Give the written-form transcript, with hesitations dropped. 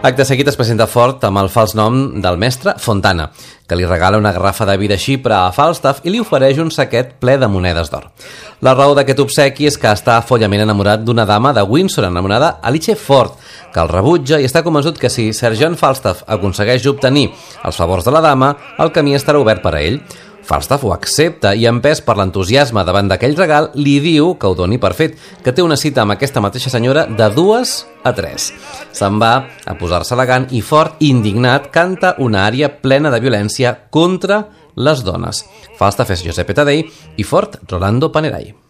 Acte seguit es presenta Ford amb el fals nom del mestre Fontana, que li regala una garrafa de vi de Xipre a Falstaff i li ofereix un saquet ple de monedes d'or. La raó d'aquest obsequi és que està follament enamorat d'una dama de Windsor anomenada Alice Ford, que el rebutja i està convençut que si Sir John Falstaff aconsegueix obtenir els favors de la dama, el camí estarà obert per a ell. Falstaff ho accepta i, empès per l'entusiasme davant d'aquell regal, li diu que ho doni per fet, que té una cita amb aquesta mateixa senyora de 2 a 3. Se'n va a posar-se elegant i Ford, indignat, canta una ària plena de violència contra les dones. Falstaff és Giuseppe Taddei i Ford Rolando Panerai.